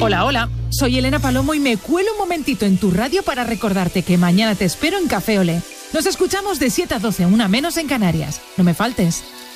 Hola, hola, soy Elena Palomo y me cuelo un momentito en tu radio para recordarte que mañana te espero en Café Olé. Nos escuchamos de 7 a 12, una menos en Canarias. No me faltes.